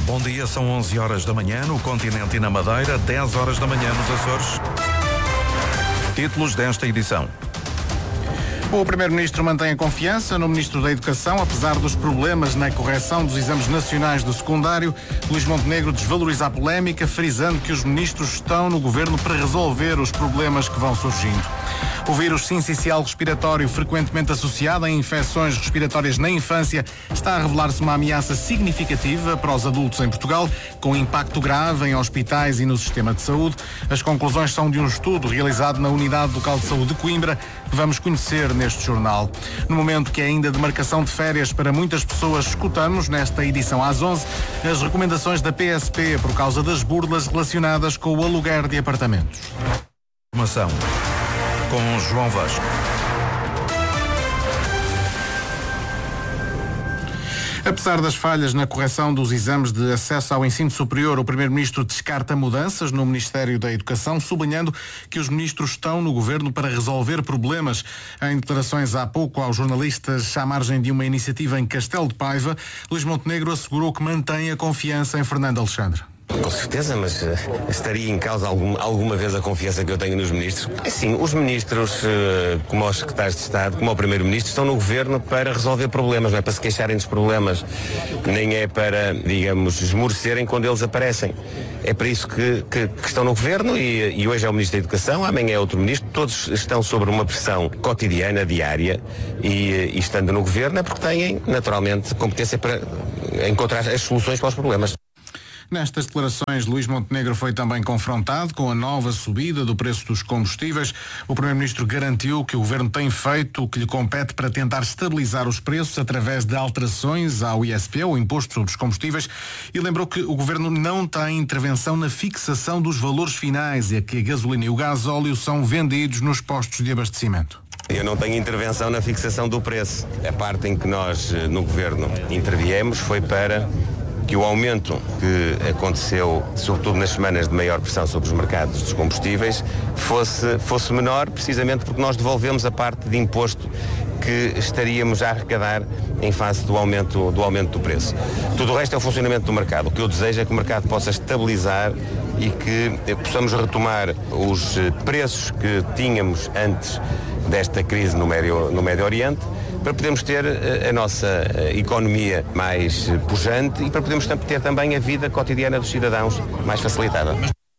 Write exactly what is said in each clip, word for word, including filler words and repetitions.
Bom dia, são onze horas da manhã no continente e na Madeira, dez horas da manhã nos Açores. Títulos desta edição. O Primeiro-Ministro mantém a confiança no Ministro da Educação, apesar dos problemas na correção dos exames nacionais do secundário. Luís Montenegro desvaloriza a polémica, frisando que os ministros estão no governo para resolver os problemas que vão surgindo. O vírus sincicial respiratório, frequentemente associado a infecções respiratórias na infância, está a revelar-se uma ameaça significativa para os adultos em Portugal, com impacto grave em hospitais e no sistema de saúde. As conclusões são de um estudo realizado na Unidade Local de Saúde de Coimbra, que vamos conhecer neste jornal. No momento que é ainda de marcação de férias para muitas pessoas, escutamos, nesta edição às onze, as recomendações da P S P por causa das burlas relacionadas com o aluguer de apartamentos. Informação com João Vasco. Apesar das falhas na correção dos exames de acesso ao ensino superior, o Primeiro-Ministro descarta mudanças no Ministério da Educação, sublinhando que os ministros estão no governo para resolver problemas. Em declarações há pouco aos jornalistas à margem de uma iniciativa em Castelo de Paiva, Luís Montenegro assegurou que mantém a confiança em Fernando Alexandre. Com certeza, mas uh, estaria em causa algum, alguma vez a confiança que eu tenho nos ministros? Sim, os ministros, uh, como os secretários de Estado, como o Primeiro-Ministro, estão no governo para resolver problemas, não é para se queixarem dos problemas, nem é para, digamos, esmorecerem quando eles aparecem. É para isso que, que, que estão no governo e, e hoje é o Ministro da Educação, amanhã é outro ministro, todos estão sobre uma pressão cotidiana, diária, e, e estando no governo é porque têm, naturalmente, competência para encontrar as soluções para os problemas. Nestas declarações, Luís Montenegro foi também confrontado com a nova subida do preço dos combustíveis. O Primeiro-Ministro garantiu que o Governo tem feito o que lhe compete para tentar estabilizar os preços através de alterações ao I S P, o Imposto sobre os Combustíveis, e lembrou que o Governo não tem intervenção na fixação dos valores finais e que a gasolina e o gasóleo são vendidos nos postos de abastecimento. Eu não tenho intervenção na fixação do preço. A parte em que nós, no Governo, interviemos foi para que o aumento que aconteceu, sobretudo nas semanas de maior pressão sobre os mercados dos combustíveis, fosse, fosse menor, precisamente porque nós devolvemos a parte de imposto que estaríamos a arrecadar em face do aumento, do aumento do preço. Tudo o resto é o funcionamento do mercado. O que eu desejo é que o mercado possa estabilizar e que possamos retomar os preços que tínhamos antes desta crise no Médio, no Médio Oriente, para podermos ter a nossa economia mais pujante e para podermos ter também a vida cotidiana dos cidadãos mais facilitada.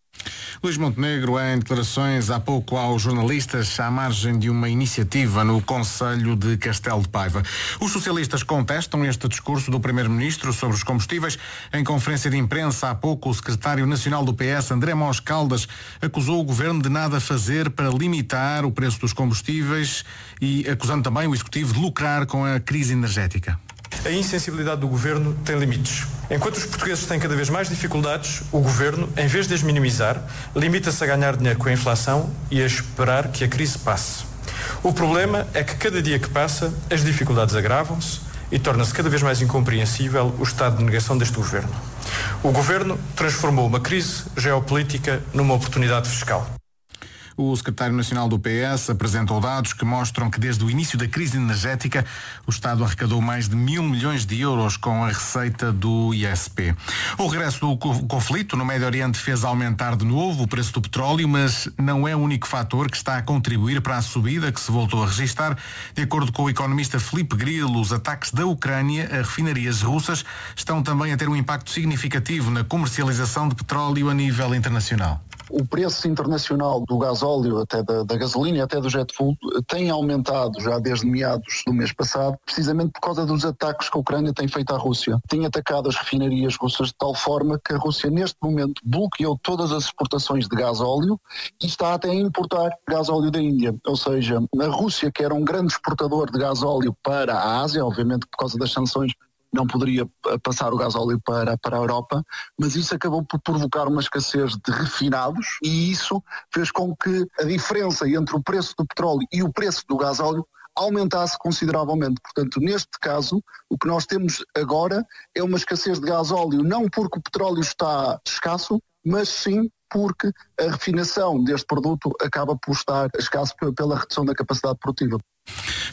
Luís Montenegro, em declarações há pouco aos jornalistas, à margem de uma iniciativa no Conselho de Castelo de Paiva. Os socialistas contestam este discurso do Primeiro-Ministro sobre os combustíveis. Em conferência de imprensa há pouco, o secretário nacional do P S, André Mós Caldas, acusou o Governo de nada fazer para limitar o preço dos combustíveis e acusando também o Executivo de lucrar com a crise energética. A insensibilidade do Governo tem limites. Enquanto os portugueses têm cada vez mais dificuldades, o Governo, em vez de as minimizar, limita-se a ganhar dinheiro com a inflação e a esperar que a crise passe. O problema é que cada dia que passa, as dificuldades agravam-se e torna-se cada vez mais incompreensível o estado de negação deste Governo. O Governo transformou uma crise geopolítica numa oportunidade fiscal. O secretário nacional do P S apresentou dados que mostram que desde o início da crise energética o Estado arrecadou mais de mil milhões de euros com a receita do I S P. O regresso do conflito no Médio Oriente fez aumentar de novo o preço do petróleo, mas não é o único fator que está a contribuir para a subida que se voltou a registrar. De acordo com o economista Filipe Grilo, os ataques da Ucrânia a refinarias russas estão também a ter um impacto significativo na comercialização de petróleo a nível internacional. O preço internacional do gasóleo, até da, da gasolina e até do jet fuel, tem aumentado já desde meados do mês passado, precisamente por causa dos ataques que a Ucrânia tem feito à Rússia. Tem atacado as refinarias russas de tal forma que a Rússia neste momento bloqueou todas as exportações de gasóleo e está até a importar gasóleo da Índia. Ou seja, a Rússia, que era um grande exportador de gasóleo para a Ásia, obviamente por causa das sanções, não poderia passar o gasóleo para, para a Europa, mas isso acabou por provocar uma escassez de refinados e isso fez com que a diferença entre o preço do petróleo e o preço do gasóleo aumentasse consideravelmente. Portanto, neste caso, o que nós temos agora é uma escassez de gasóleo, não porque o petróleo está escasso, mas sim porque a refinação deste produto acaba por estar escasso pela redução da capacidade produtiva.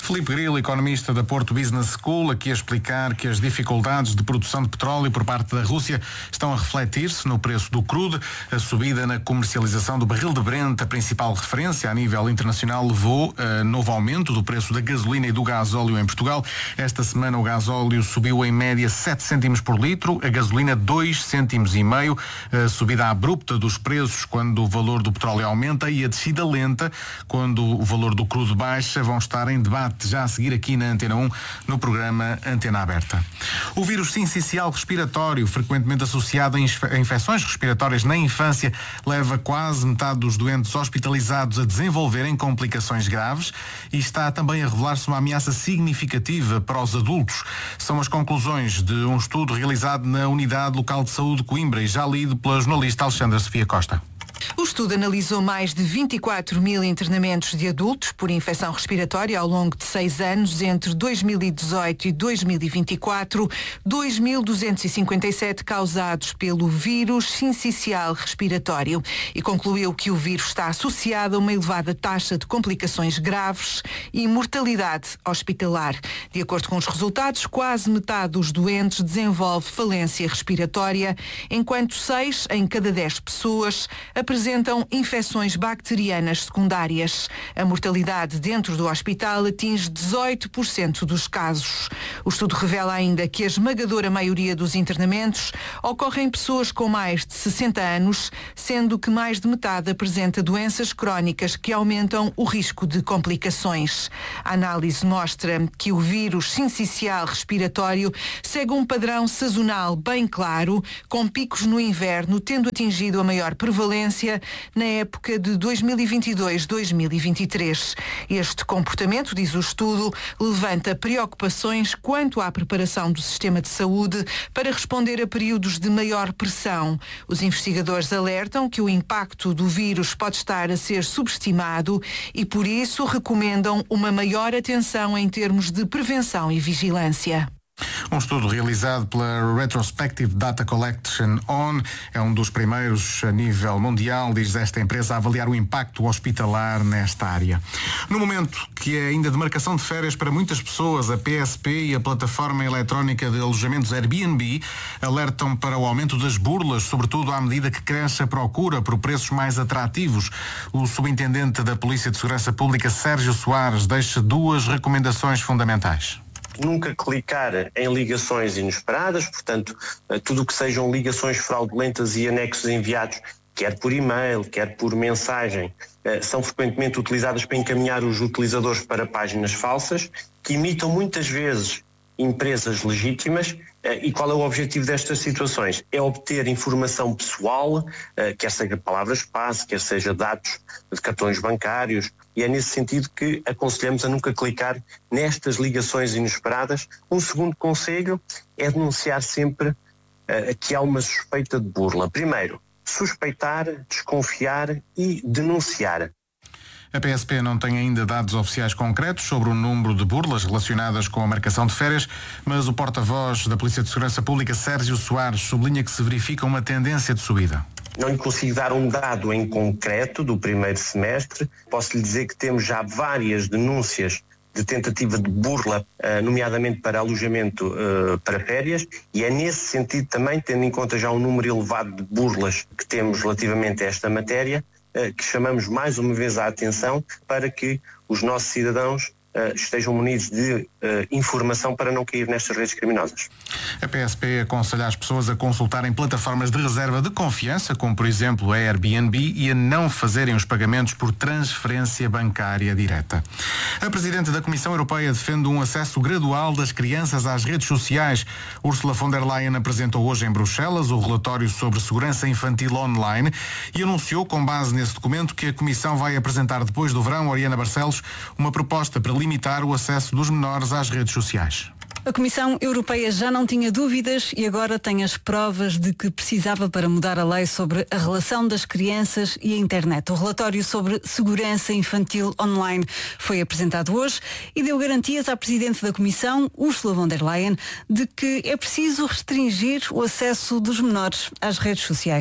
Filipe Grilo, economista da Porto Business School, aqui a explicar que as dificuldades de produção de petróleo por parte da Rússia estão a refletir-se no preço do crudo. A subida na comercialização do barril de Brent, a principal referência a nível internacional, levou a novo aumento do preço da gasolina e do gasóleo em Portugal. Esta semana o gasóleo subiu em média sete cêntimos por litro, a gasolina dois cêntimos e meio. A subida abrupta dos preços quando o valor do petróleo aumenta e a descida lenta quando o valor do crudo baixa vão estar em debate já a seguir aqui na Antena um, no programa Antena Aberta. O vírus sincicial respiratório, frequentemente associado a infecções respiratórias na infância, leva quase metade dos doentes hospitalizados a desenvolverem complicações graves e está também a revelar-se uma ameaça significativa para os adultos. São as conclusões de um estudo realizado na Unidade Local de Saúde de Coimbra e já lido pela jornalista Alexandra Sofia Costa. O estudo analisou mais de vinte e quatro mil internamentos de adultos por infecção respiratória ao longo de seis anos, entre dois mil e dezoito e dois mil e vinte e quatro, dois mil duzentos e cinquenta e sete causados pelo vírus sincicial respiratório, e concluiu que o vírus está associado a uma elevada taxa de complicações graves e mortalidade hospitalar. De acordo com os resultados, quase metade dos doentes desenvolve falência respiratória, enquanto seis em cada dez pessoas apresentam infecções bacterianas secundárias. A mortalidade dentro do hospital atinge dezoito por cento dos casos. O estudo revela ainda que a esmagadora maioria dos internamentos ocorre em pessoas com mais de sessenta anos, sendo que mais de metade apresenta doenças crónicas que aumentam o risco de complicações. A análise mostra que o vírus sincicial respiratório segue um padrão sazonal bem claro, com picos no inverno, tendo atingido a maior prevalência na época de dois mil e vinte e dois a dois mil e vinte e três. Este comportamento, diz o estudo, levanta preocupações quanto à preparação do sistema de saúde para responder a períodos de maior pressão. Os investigadores alertam que o impacto do vírus pode estar a ser subestimado e, por isso, recomendam uma maior atenção em termos de prevenção e vigilância. Um estudo realizado pela Retrospective Data Collection On é um dos primeiros a nível mundial, diz esta empresa, a avaliar o impacto hospitalar nesta área. No momento que é ainda de marcação de férias para muitas pessoas, a P S P e a plataforma eletrónica de alojamentos Airbnb alertam para o aumento das burlas, sobretudo à medida que cresce a procura por preços mais atrativos. O subintendente da Polícia de Segurança Pública, Sérgio Soares, deixa duas recomendações fundamentais. Nunca clicar em ligações inesperadas, portanto, tudo o que sejam ligações fraudulentas e anexos enviados, quer por e-mail, quer por mensagem, são frequentemente utilizadas para encaminhar os utilizadores para páginas falsas, que imitam muitas vezes empresas legítimas. E qual é o objetivo destas situações? É obter informação pessoal, quer seja palavras-passe, quer seja dados de cartões bancários, e é nesse sentido que aconselhamos a nunca clicar nestas ligações inesperadas. Um segundo conselho é denunciar sempre que há uma suspeita de burla. Primeiro, suspeitar, desconfiar e denunciar. A P S P não tem ainda dados oficiais concretos sobre o número de burlas relacionadas com a marcação de férias, mas o porta-voz da Polícia de Segurança Pública, Sérgio Soares, sublinha que se verifica uma tendência de subida. Não lhe consigo dar um dado em concreto do primeiro semestre. Posso lhe dizer que temos já várias denúncias de tentativa de burla, nomeadamente para alojamento para férias, e é nesse sentido também, tendo em conta já um número elevado de burlas que temos relativamente a esta matéria, que chamamos mais uma vez a atenção para que os nossos cidadãos uh, estejam munidos de uh, informação para não cair nestas redes criminosas. A P S P aconselha as pessoas a consultarem plataformas de reserva de confiança, como por exemplo a Airbnb, e a não fazerem os pagamentos por transferência bancária direta. A Presidente da Comissão Europeia defende um acesso gradual das crianças às redes sociais. Ursula von der Leyen apresentou hoje em Bruxelas o relatório sobre segurança infantil online e anunciou, com base nesse documento, que a Comissão vai apresentar depois do verão, Oriana Barcelos, uma proposta para limitar o acesso dos menores às redes sociais. A Comissão Europeia já não tinha dúvidas e agora tem as provas de que precisava para mudar a lei sobre a relação das crianças e a internet. O relatório sobre segurança infantil online foi apresentado hoje e deu garantias à Presidente da Comissão, Ursula von der Leyen, de que é preciso restringir o acesso dos menores às redes sociais.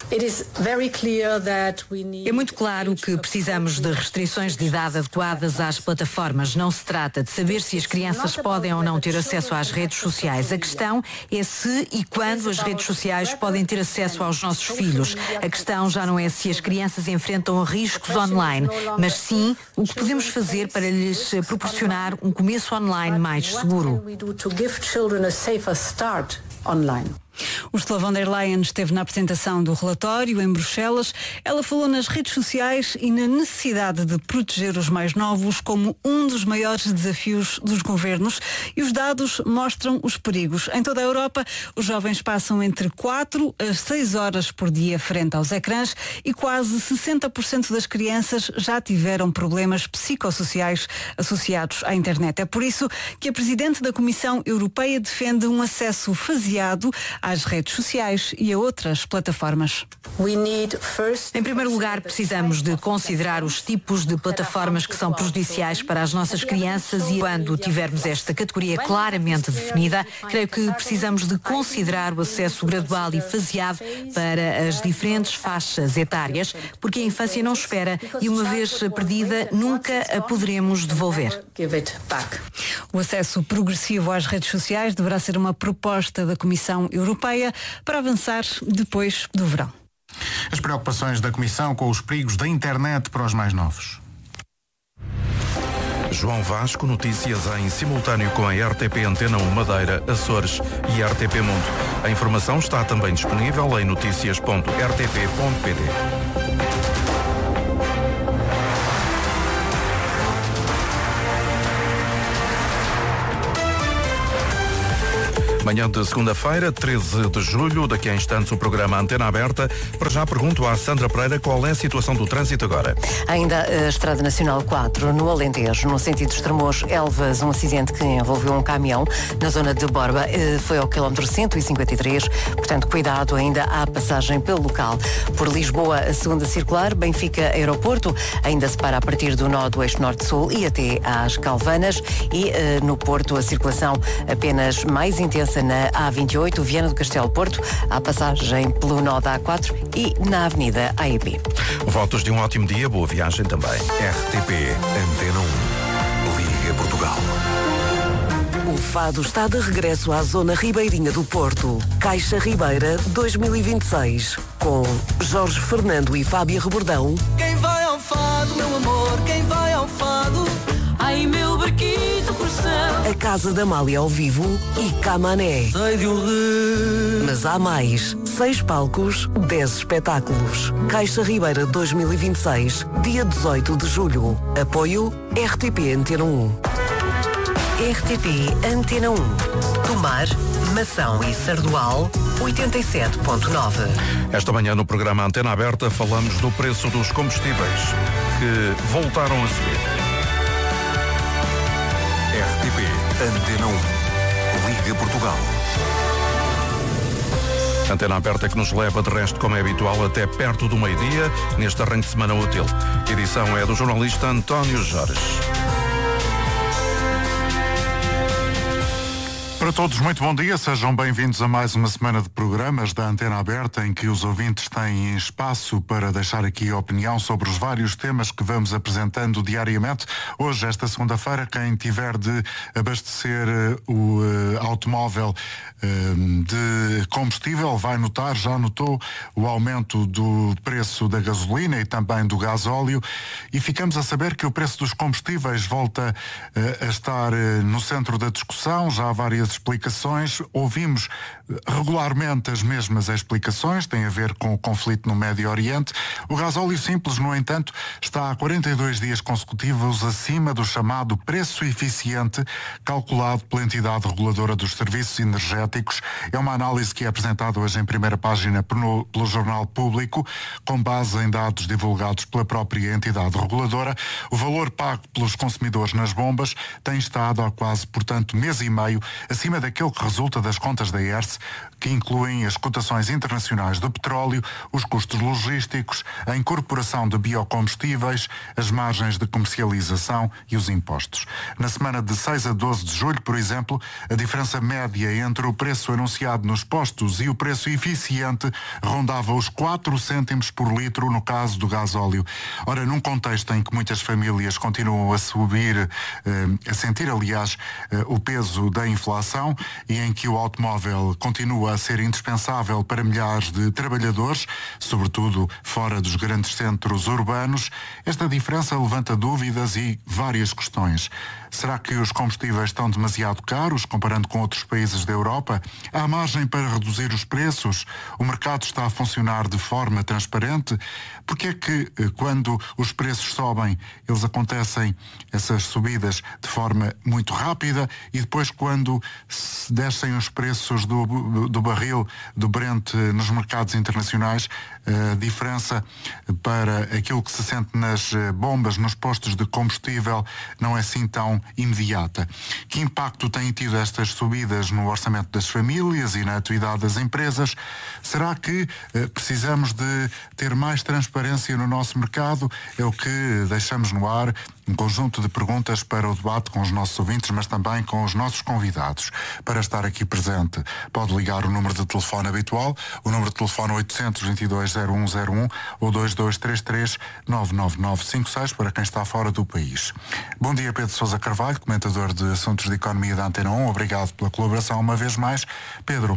É muito claro que precisamos de restrições de idade adequadas às plataformas. Não se trata de saber se as crianças podem ou não ter acesso às redes sociais. A questão é se e quando as redes sociais podem ter acesso aos nossos filhos. A questão já não é se as crianças enfrentam riscos online, mas sim o que podemos fazer para lhes proporcionar um começo online mais seguro. Ursula von der Leyen esteve na apresentação do relatório em Bruxelas. Ela falou nas redes sociais e na necessidade de proteger os mais novos como um dos maiores desafios dos governos, e os dados mostram os perigos. Em toda a Europa, os jovens passam entre quatro a seis horas por dia frente aos ecrãs e quase sessenta por cento das crianças já tiveram problemas psicossociais associados à internet. É por isso que a Presidente da Comissão Europeia defende um acesso faseado às redes sociais e a outras plataformas. Em primeiro lugar, precisamos de considerar os tipos de plataformas que são prejudiciais para as nossas crianças, e quando tivermos esta categoria claramente definida, creio que precisamos de considerar o acesso gradual e faseado para as diferentes faixas etárias, porque a infância não espera e, uma vez perdida, nunca a poderemos devolver. O acesso progressivo às redes sociais deverá ser uma proposta da Comissão Europeia para avançar depois do verão. As preocupações da Comissão com os perigos da internet para os mais novos. João Vasco, notícias em simultâneo com a R T P Antena um Madeira, Açores e R T P Mundo. A informação está também disponível em notícias ponto r t p ponto p d. Manhã de segunda-feira, treze de julho, daqui a instantes o programa Antena Aberta. Para já pergunto à Sandra Pereira qual é a situação do trânsito agora. Ainda a Estrada Nacional quatro, no Alentejo, no sentido Estremoz-Elvas, um acidente que envolveu um caminhão na zona de Borba, foi ao quilómetro cento e cinquenta e três, portanto cuidado, ainda há passagem pelo local. Por Lisboa, a segunda circular, Benfica Aeroporto, ainda se para a partir do nó do eixo norte-sul e até às Calvanas, e uh, no Porto a circulação apenas mais intensa na A vinte e oito, Viana do Castelo Porto, à passagem pelo nó da A quatro e na Avenida A E P. Votos de um ótimo dia, boa viagem também. R T P Antena um, Liga Portugal. O fado está de regresso à zona ribeirinha do Porto. Caixa Ribeira dois mil e vinte e seis, com Jorge Fernando e Fábio Rebordão. Quem vai ao fado, meu amor, quem vai ao fado? Ai, meu barquito coração. A Casa da Amália ao vivo e Camané. Sei de um rio. Mas há mais. Seis palcos, dez espetáculos. Caixa Ribeira dois mil e vinte e seis, dia dezoito de julho. Apoio R T P Antena um. R T P Antena um. Tomar, Mação e Sardual, oitenta e sete ponto nove. Esta manhã no programa Antena Aberta falamos do preço dos combustíveis, que voltaram a subir. R T P Antena um, Liga Portugal. Antena Aberta que nos leva de resto, como é habitual, até perto do meio-dia, neste arranque de semana útil. A edição é do jornalista António Jorge. Para todos, muito bom dia. Sejam bem-vindos a mais uma semana de programas da Antena Aberta, em que os ouvintes têm espaço para deixar aqui a opinião sobre os vários temas que vamos apresentando diariamente. Hoje, esta segunda-feira, quem tiver de abastecer uh, o uh, automóvel uh, de combustível vai notar, já notou o aumento do preço da gasolina e também do gasóleo, e ficamos a saber que o preço dos combustíveis volta uh, a estar uh, no centro da discussão. Já há várias explicações, ouvimos regularmente as mesmas explicações, tem a ver com o conflito no Médio Oriente. O gasóleo simples, no entanto, está há quarenta e dois dias consecutivos acima do chamado preço eficiente calculado pela entidade reguladora dos serviços energéticos. É uma análise que é apresentada hoje em primeira página pelo, pelo Jornal Público, com base em dados divulgados pela própria entidade reguladora. O valor pago pelos consumidores nas bombas tem estado há quase, portanto, mês e meio acima acima daquele que resulta das contas da E R S, que incluem as cotações internacionais do petróleo, os custos logísticos, a incorporação de biocombustíveis, as margens de comercialização e os impostos. Na semana de seis a doze de julho, por exemplo, a diferença média entre o preço anunciado nos postos e o preço eficiente rondava os quatro cêntimos por litro no caso do gasóleo. Ora, num contexto em que muitas famílias continuam a subir, eh, a sentir, aliás, eh, o peso da inflação e em que o automóvel continua a ser indispensável para milhares de trabalhadores, sobretudo fora dos grandes centros urbanos, esta diferença levanta dúvidas e várias questões. Será que os combustíveis estão demasiado caros, comparando com outros países da Europa? Há margem para reduzir os preços? O mercado está a funcionar de forma transparente? Porque é que, quando os preços sobem, eles acontecem, essas subidas, de forma muito rápida, e depois, quando se descem os preços do, do barril, do Brent nos mercados internacionais, a diferença para aquilo que se sente nas bombas, nos postos de combustível, não é assim tão imediata. Que impacto têm tido estas subidas no orçamento das famílias e na atividade das empresas? Será que eh, precisamos de ter mais transparência no nosso mercado? É o que deixamos no ar, um conjunto de perguntas para o debate com os nossos ouvintes, mas também com os nossos convidados. Para estar aqui presente, pode ligar o número de telefone habitual, o número de telefone oitocentos, vinte e dois, zero um zero um ou dois dois três três, nove nove nove cinco seis para quem está fora do país. Bom dia, Pedro Sousa Carvalho, comentador de assuntos de economia da Antena um. Obrigado pela colaboração uma vez mais. Pedro,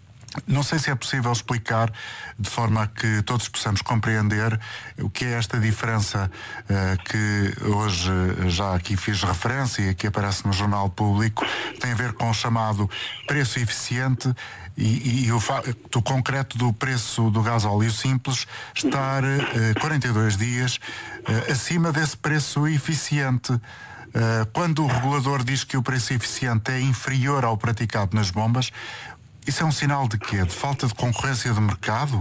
não sei se é possível explicar de forma a que todos possamos compreender o que é esta diferença uh, que hoje já aqui fiz referência e que aparece no Jornal Público, tem a ver com o chamado preço eficiente e, e, e o facto concreto do preço do gasóleo simples estar uh, quarenta e dois dias uh, acima desse preço eficiente. Uh, quando o regulador diz que o preço eficiente é inferior ao praticado nas bombas, isso é um sinal de quê? De falta de concorrência de mercado?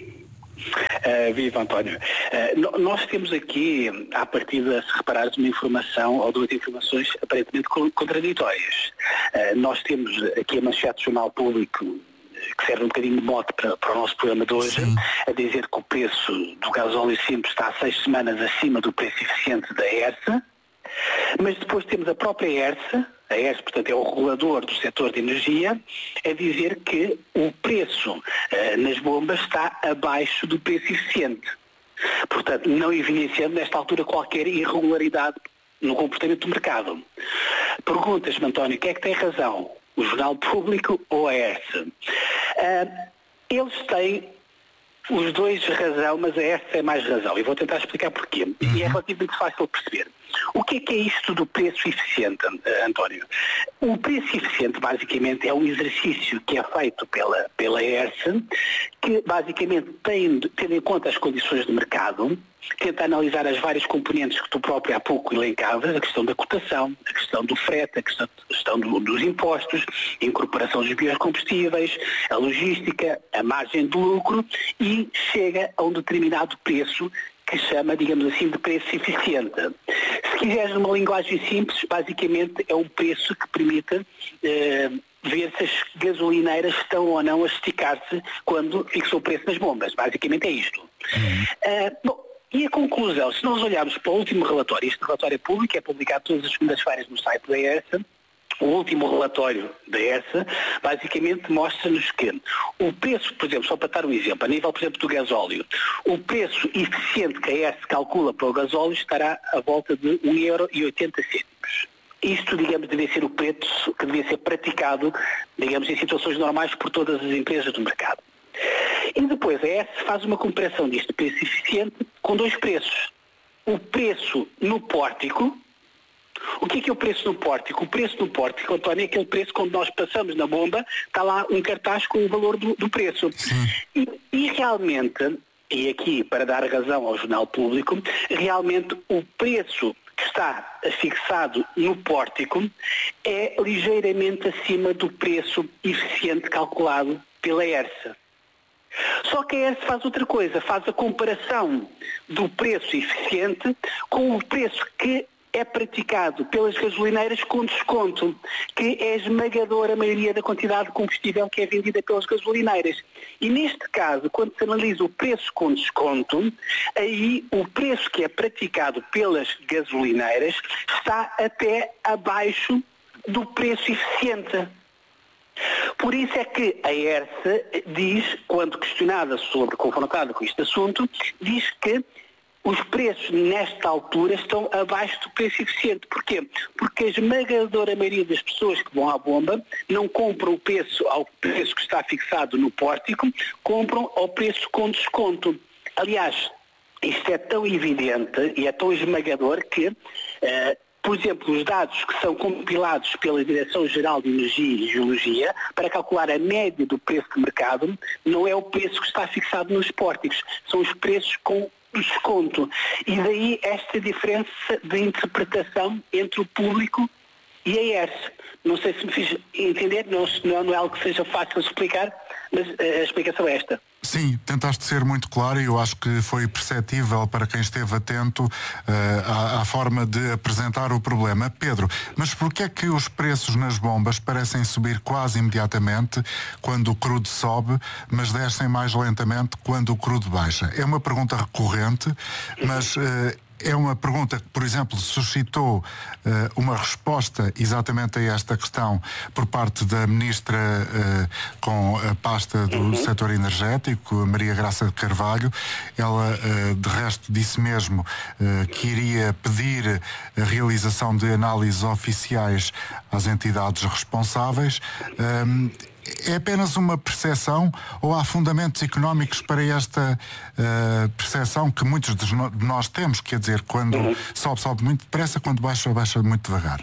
Uh, viva António. Uh, no, nós temos aqui, à partida, se reparares, uma informação ou duas informações aparentemente contraditórias. Uh, nós temos aqui a manchete do Jornal Público, que serve um bocadinho de mote para, para o nosso programa de hoje, sim, a dizer que o preço do gasóleo simples está há seis semanas acima do preço eficiente da E R S, mas depois temos a própria E R S, a E R S, portanto, é o regulador do setor de energia, a dizer que o preço uh, nas bombas está abaixo do preço eficiente. Portanto, não evidenciando nesta altura qualquer irregularidade no comportamento do mercado. Perguntas-me, António, quem é que tem razão? O Jornal Público ou a E R S? Uh, eles têm os dois razão, mas a E R S tem mais razão. E vou tentar explicar porquê. Uhum. E é relativamente fácil de perceber. O que é que é isto do preço eficiente, António? O preço eficiente, basicamente, é um exercício que é feito pela, pela E R S, que, basicamente, tem, tendo em conta as condições de mercado, tenta analisar as várias componentes que tu próprio há pouco elencavas, a questão da cotação, a questão do frete, a questão, a questão do, dos impostos, a incorporação dos biocombustíveis, a logística, a margem de lucro, e chega a um determinado preço que chama, digamos assim, de preço eficiente. Se quiseres numa linguagem simples, basicamente é um preço que permite eh, ver se as gasolineiras estão ou não a esticar-se quando fixou o preço nas bombas. Basicamente é isto. Uhum. Uh, bom, e a conclusão, se nós olharmos para o último relatório, este relatório é público, é publicado todas as segundas-feiras no site da E R S, o último relatório da E R S basicamente mostra-nos que o preço, por exemplo, só para dar um exemplo, a nível, por exemplo, do gasóleo, o preço eficiente que a E R S calcula para o gasóleo estará à volta de um euro e oitenta cêntimos. Isto, digamos, devia ser o preço que devia ser praticado, digamos, em situações normais por todas as empresas do mercado. E depois a E R S faz uma comparação deste preço eficiente com dois preços. O preço no pórtico. O que é que é o preço no pórtico? O preço no pórtico, António, é aquele preço quando nós passamos na bomba, está lá um cartaz com o valor do, do preço. E, e realmente, e aqui para dar razão ao Jornal Público, realmente o preço que está fixado no pórtico é ligeiramente acima do preço eficiente calculado pela E R S. Só que a E R S faz outra coisa, faz a comparação do preço eficiente com o preço que é praticado pelas gasolineiras com desconto, que é a esmagadora maioria da quantidade de combustível que é vendida pelas gasolineiras. E neste caso, quando se analisa o preço com desconto, aí o preço que é praticado pelas gasolineiras está até abaixo do preço eficiente. Por isso é que a ERSA diz, quando questionada sobre, confrontada com este assunto, diz que os preços nesta altura estão abaixo do preço eficiente. Porquê? Porque a esmagadora maioria das pessoas que vão à bomba não compram o preço ao preço que está fixado no pórtico, compram ao preço com desconto. Aliás, isto é tão evidente e é tão esmagador que, uh, por exemplo, os dados que são compilados pela Direção-Geral de Energia e Geologia para calcular a média do preço de mercado não é o preço que está fixado nos pórticos, são os preços com desconto. E daí esta diferença de interpretação entre o público e a ERSA. Não sei se me fiz entender, não, não é algo que seja fácil de explicar, mas a explicação é esta. Sim, tentaste ser muito claro e eu acho que foi perceptível para quem esteve atento uh, à, à forma de apresentar o problema. Pedro, mas porquê é que os preços nas bombas parecem subir quase imediatamente quando o crudo sobe, mas descem mais lentamente quando o crudo baixa? É uma pergunta recorrente, mas... Uh, É uma pergunta que, por exemplo, suscitou uh, uma resposta exatamente a esta questão por parte da ministra uh, com a pasta do uhum. setor energético, Maria Graça de Carvalho. Ela, uh, de resto, disse mesmo uh, que iria pedir a realização de análises oficiais às entidades responsáveis. Um, É apenas uma percepção ou há fundamentos económicos para esta uh, percepção que muitos de nós temos? Quer dizer, quando uhum. sobe, sobe muito depressa, quando baixa, baixa muito devagar.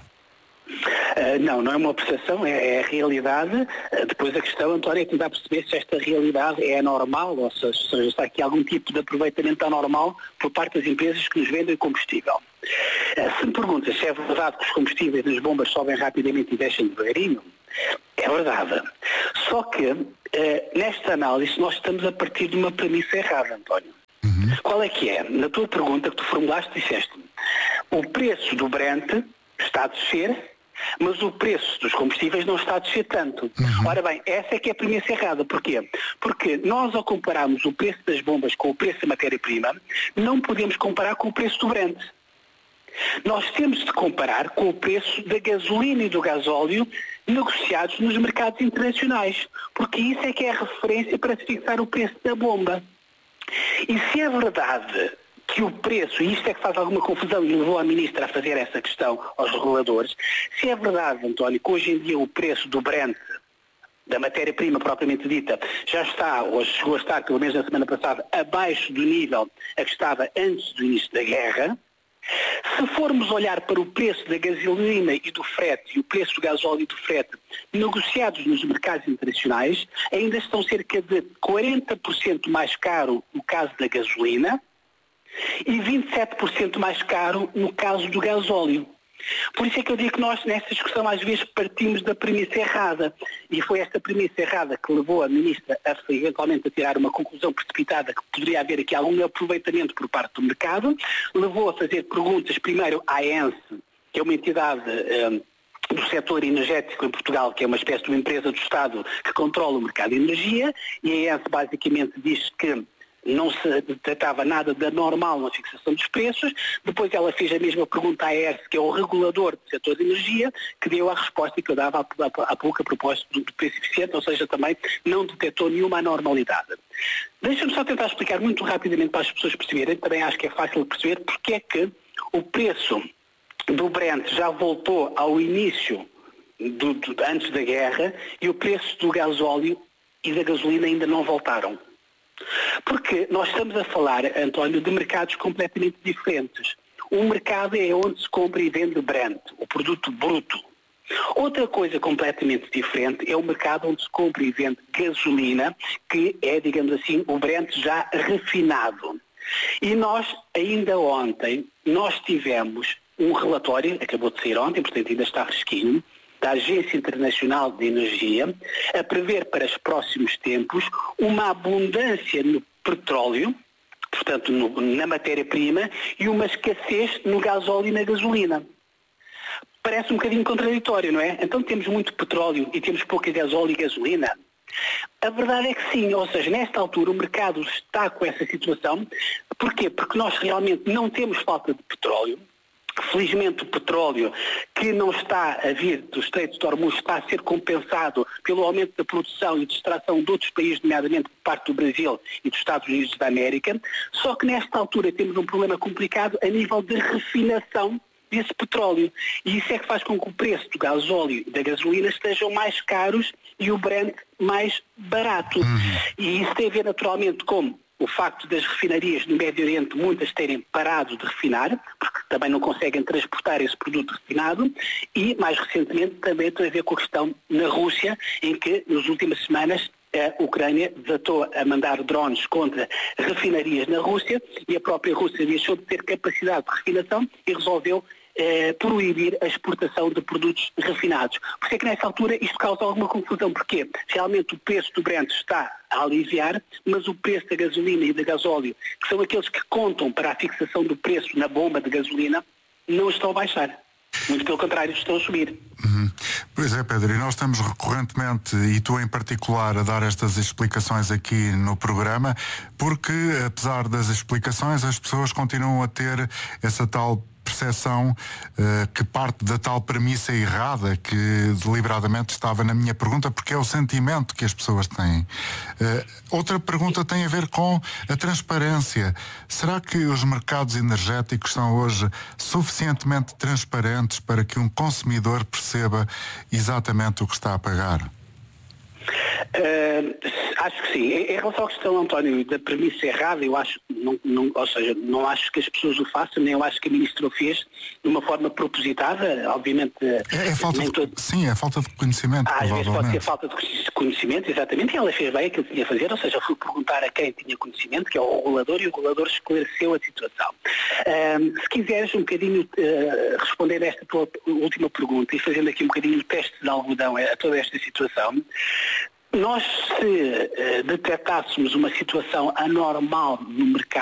Uh, não, não é uma percepção, é, é a realidade. Uh, depois a questão, António, é tentar perceber se esta realidade é anormal, ou seja, se está aqui algum tipo de aproveitamento anormal por parte das empresas que nos vendem combustível. Uh, se me perguntas se é verdade que os combustíveis das bombas sobem rapidamente e deixam devagarinho, é verdade. Só que, uh, nesta análise, nós estamos a partir de uma premissa errada, António. Uhum. Qual é que é? Na tua pergunta que tu formulaste, disseste o preço do Brent está a descer, mas o preço dos combustíveis não está a descer tanto. Uhum. Ora bem, essa é que é a premissa errada. Porquê? Porque nós, ao compararmos o preço das bombas com o preço da matéria-prima, não podemos comparar com o preço do Brent. Nós temos de comparar com o preço da gasolina e do gasóleo negociados nos mercados internacionais, porque isso é que é a referência para se fixar o preço da bomba. E se é verdade que o preço, e isto é que faz alguma confusão e levou a ministra a fazer essa questão aos reguladores, se é verdade, António, que hoje em dia o preço do Brent, da matéria-prima propriamente dita, já está, ou chegou a estar, pelo menos na semana passada, abaixo do nível a que estava antes do início da guerra, se formos olhar para o preço da gasolina e do frete e o preço do gasóleo e do frete negociados nos mercados internacionais, ainda estão cerca de quarenta por cento mais caro no caso da gasolina e vinte e sete por cento mais caro no caso do gasóleo. Por isso é que eu digo que nós, nesta discussão, às vezes partimos da premissa errada. E foi esta premissa errada que levou a ministra a, eventualmente, a tirar uma conclusão precipitada que poderia haver aqui algum aproveitamento por parte do mercado. Levou a fazer perguntas, primeiro, à E N S, que é uma entidade um, do setor energético em Portugal, que é uma espécie de uma empresa do Estado que controla o mercado de energia. E a E N S, basicamente, diz que não se tratava nada de anormal na fixação dos preços. Depois ela fez a mesma pergunta à E R S, que é o regulador do setor de energia, que deu a resposta que eu dava há pouco a propósito do preço eficiente, ou seja, também não detectou nenhuma anormalidade. Deixa-me só tentar explicar muito rapidamente para as pessoas perceberem, também acho que é fácil de perceber, porque é que o preço do Brent já voltou ao início, do, do, antes da guerra, e o preço do gasóleo e da gasolina ainda não voltaram. Porque nós estamos a falar, António, de mercados completamente diferentes. Um mercado é onde se compra e vende Brent, o produto bruto. Outra coisa completamente diferente é o mercado onde se compra e vende gasolina, que é, digamos assim, o Brent já refinado. E nós, ainda ontem, nós tivemos um relatório, acabou de sair ontem, portanto ainda está fresquinho, da Agência Internacional de Energia, a prever para os próximos tempos uma abundância no petróleo, portanto, no, na matéria-prima, e uma escassez no gasóleo e na gasolina. Parece um bocadinho contraditório, não é? Então temos muito petróleo e temos pouca gasóleo e gasolina. A verdade é que sim, ou seja, nesta altura o mercado está com essa situação. Porquê? Porque nós realmente não temos falta de petróleo. Felizmente o petróleo que não está a vir do Estreito de Hormuz está a ser compensado pelo aumento da produção e de extração de outros países, nomeadamente por parte do Brasil e dos Estados Unidos da América. Só que nesta altura temos um problema complicado a nível de refinação desse petróleo. E isso é que faz com que o preço do gasóleo e da gasolina estejam mais caros e o Brent mais barato. Uhum. E isso tem a ver naturalmente com o facto das refinarias no Médio Oriente, muitas terem parado de refinar, porque também não conseguem transportar esse produto refinado, e mais recentemente também tem a ver com a questão na Rússia, em que nas últimas semanas a Ucrânia desatou a mandar drones contra refinarias na Rússia e a própria Rússia deixou de ter capacidade de refinação e resolveu Eh, proibir a exportação de produtos refinados. Por isso é que nessa altura isto causa alguma confusão, porque realmente o preço do Brent está a aliviar, mas o preço da gasolina e da gasóleo, que são aqueles que contam para a fixação do preço na bomba de gasolina, não estão a baixar. Muito pelo contrário, estão a subir. Uhum. Pois é, Pedro, e nós estamos recorrentemente, e tu em particular, a dar estas explicações aqui no programa, porque apesar das explicações, as pessoas continuam a ter essa tal percepção uh, que parte da tal premissa errada que deliberadamente estava na minha pergunta, porque é o sentimento que as pessoas têm. Uh, outra pergunta tem a ver com a transparência. Será que os mercados energéticos são hoje suficientemente transparentes para que um consumidor perceba exatamente o que está a pagar? Uh, acho que sim. Em, em relação à questão, António, da premissa errada, eu acho, não, não, ou seja, não acho que as pessoas o façam, nem eu acho que a Ministra o fez de uma forma propositada, obviamente. É, é falta de, todo... Sim, é falta de conhecimento. Às vezes pode ser falta de conhecimento, exatamente, e ela fez bem aquilo que tinha a fazer, ou seja, fui perguntar a quem tinha conhecimento, que é o regulador, e o regulador esclareceu a situação. Uh, se quiseres um bocadinho uh, responder a esta tua última pergunta e fazendo aqui um bocadinho o teste de algodão a toda esta situação, nós, se uh, detectássemos uma situação anormal no mercado,